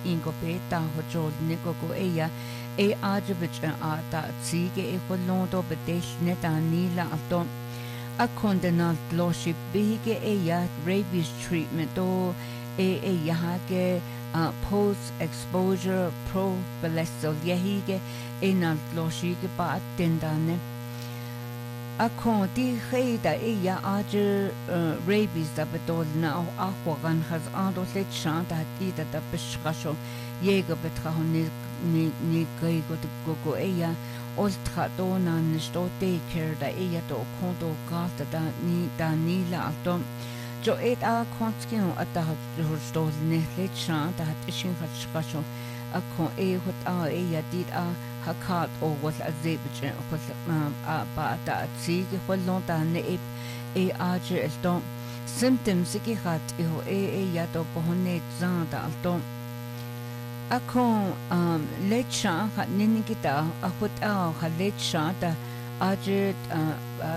ingo beta hojol niko ko eya e ajabich ata tsige e holondo bedesh netanila ato a condenal loship bige eya rabies treatment o e yahage post exposure prophylaxis yahige e nal loshige ba tendane a conti heida eya aje rabies da bedol na ahwagan has ando let chanta hatida da beschasho jega betrahon ni geigo de gogo eya oltra dona ne sto taker da eya do konto gata da ni la atom jo et a konskino at da sto ne let chanta hat ishin hat schasho a kon e hot a eya dit a hakat o was a zebje was ba da tsige volonta ne e aje eston symptoms ki hat e ya to pohone zanda alton akon lecha hat ninigita a hot a lecha da aje